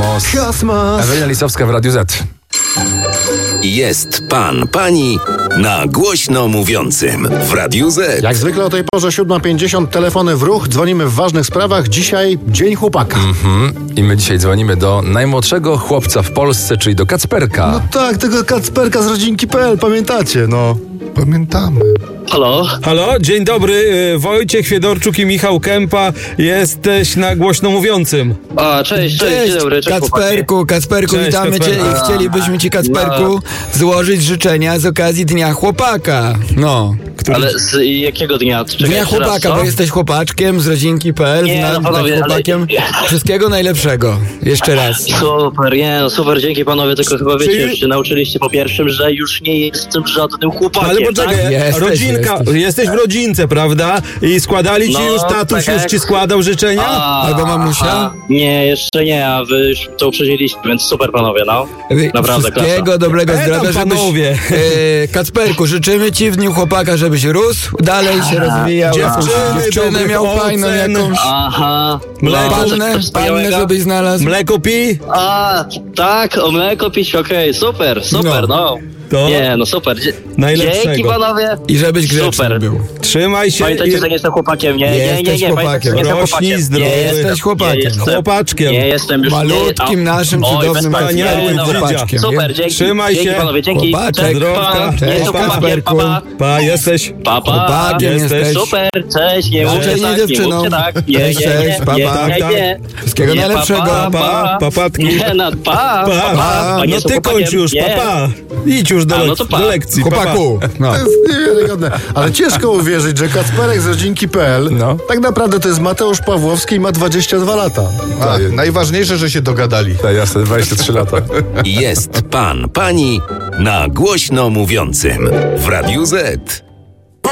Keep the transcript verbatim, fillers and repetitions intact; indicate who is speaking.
Speaker 1: Kosmos.
Speaker 2: Kosmos.
Speaker 1: Ewelina Lisowska w Radiu Z.
Speaker 3: Jest pan, pani na głośno mówiącym w Radiu Z.
Speaker 2: Jak zwykle o tej porze siódma pięćdziesiąt, telefony w ruch, dzwonimy w ważnych sprawach. Dzisiaj Dzień Chłopaka.
Speaker 1: Mhm. I my dzisiaj dzwonimy do najmłodszego chłopca w Polsce, czyli do Kacperka.
Speaker 2: No tak, tego Kacperka z rodzinki kropka pe el, pamiętacie, no.
Speaker 4: Pamiętamy.
Speaker 5: Halo?
Speaker 6: Halo, dzień dobry, Wojciech Fiedorczuk i Michał Kępa. Jesteś na głośno mówiącym.
Speaker 5: A, cześć, cześć,
Speaker 7: Cześć,
Speaker 5: dzień dobry, cześć
Speaker 7: Kacperku, Kacperku,
Speaker 6: Cześć,
Speaker 7: witamy
Speaker 6: Kacperku.
Speaker 7: Cię i chcielibyśmy Ci, Kacperku, złożyć życzenia z okazji Dnia Chłopaka. No.
Speaker 5: chłopaki. Ale z jakiego dnia? Czekaj,
Speaker 7: Dnia
Speaker 5: jeszcze raz,
Speaker 7: Chłopaka,
Speaker 5: co?
Speaker 7: bo jesteś chłopaczkiem z rodzinki kropka pe el,
Speaker 5: Nie,
Speaker 7: znanym
Speaker 5: no panowie,
Speaker 7: chłopakiem.
Speaker 5: ale-
Speaker 7: Wszystkiego najlepszego. Jeszcze raz.
Speaker 5: Super, nie no super, dzięki panowie, tylko chyba wiecie,
Speaker 6: Czyli-
Speaker 5: już się nauczyliście po pierwszym, że już nie jestem żadnym chłopakiem,
Speaker 6: Ale poczekaj,
Speaker 5: tak?
Speaker 7: Jesteś,
Speaker 6: rodzinka,
Speaker 7: jesteś.
Speaker 6: jesteś w rodzince, prawda? I składali ci
Speaker 5: No,
Speaker 6: już, tatuś
Speaker 5: tak
Speaker 6: już
Speaker 5: jak-
Speaker 6: ci składał życzenia?
Speaker 5: A,
Speaker 7: Albo mamusia?
Speaker 5: a, Nie, jeszcze nie, a wy już to uprzedziliście, więc super panowie, no. Naprawdę,
Speaker 7: Wszystkiego
Speaker 5: klasa.
Speaker 7: dobrego
Speaker 6: E, tam
Speaker 7: zdrowia, żebyś...
Speaker 6: panowie.
Speaker 7: E, Kacperku, życzymy Ci w Dniu Chłopaka, żebyś rósł, dalej się rozwijał.
Speaker 6: Dziewczyny,
Speaker 7: Dziewczynę
Speaker 6: dobrych
Speaker 7: miał fajną
Speaker 6: ocen.
Speaker 7: jakąś.
Speaker 5: Aha.
Speaker 6: Mleko,
Speaker 5: no,
Speaker 7: Pannę,
Speaker 5: coś
Speaker 7: pannę,
Speaker 5: wspaniałego.
Speaker 7: żebyś znalazł.
Speaker 6: Mleko pij?
Speaker 5: A, tak, o mleko pić, okej, super, super, no.
Speaker 6: To
Speaker 5: Nie, no super. Dzie-
Speaker 6: najlepszego.
Speaker 5: Dzięki panowie.
Speaker 7: I żebyś grzeczny
Speaker 5: Super.
Speaker 7: był.
Speaker 6: Trzymaj się
Speaker 5: Pamiętajcie,
Speaker 6: i
Speaker 5: że nie jestem chłopakiem, nie, nie, nie,
Speaker 7: Jesteś
Speaker 5: nie, pamiętajcie, że nie jestem
Speaker 6: rośnij
Speaker 5: chłopakiem.
Speaker 6: zdrowy.
Speaker 5: Nie jestem,
Speaker 7: Jesteś chłopakiem.
Speaker 5: nie jestem.
Speaker 6: Chłopaczkiem.
Speaker 5: Nie jestem już
Speaker 7: Malutkim
Speaker 5: nie,
Speaker 7: naszym
Speaker 5: Oj,
Speaker 7: cudownym
Speaker 5: bez
Speaker 6: wspaniałym
Speaker 5: Kacperka, dobra.
Speaker 7: chłopaczkiem.
Speaker 5: Super, dzięki.
Speaker 6: Trzymaj
Speaker 5: dzięki
Speaker 6: się.
Speaker 5: panowie, dzięki.
Speaker 7: Chłopaczek.
Speaker 5: Cześć,
Speaker 6: Zdrowka.
Speaker 5: pa.
Speaker 7: Cześć,
Speaker 5: Nie jestem chłopakiem,
Speaker 7: Kacperku.
Speaker 5: pa,
Speaker 6: Pa, jesteś.
Speaker 5: pa, pa, pa.
Speaker 7: Chłopakiem
Speaker 6: Jesteś.
Speaker 7: jesteś.
Speaker 5: Super, cześć, nie
Speaker 7: Cześć,
Speaker 5: mówcie
Speaker 7: nie
Speaker 5: tak, nie
Speaker 7: dziewczyną.
Speaker 5: mówcie tak. Nie, nie,
Speaker 7: Cześć,
Speaker 5: nie,
Speaker 7: cześć, pa,
Speaker 5: nie,
Speaker 7: pa.
Speaker 5: nie, nie.
Speaker 7: Wszystkiego
Speaker 5: Nie,
Speaker 7: najlepszego.
Speaker 5: Pa, pa,
Speaker 6: Pa, papatki.
Speaker 5: Nie, no, pa, pa,
Speaker 6: Pa.
Speaker 5: pa.
Speaker 6: No
Speaker 5: Nie jestem
Speaker 6: ty kończ
Speaker 5: chłopakiem,
Speaker 6: już,
Speaker 5: nie.
Speaker 6: papa. Idź już do,
Speaker 5: A, no
Speaker 6: lek-
Speaker 5: to pa.
Speaker 6: do lekcji, papa.
Speaker 7: Chłopaku. No.
Speaker 2: To jest niewiarygodne. Ale ciężko uwierzyć, że Kacperek z rodzinki kropka pe el
Speaker 1: No.
Speaker 2: tak naprawdę to jest Mateusz Pawłowski i ma dwadzieścia dwa lata.
Speaker 4: A, najważniejsze, że się dogadali.
Speaker 1: Ja jestem dwadzieścia trzy lata.
Speaker 3: Jest pan, pani na głośno mówiącym w Radiu Z.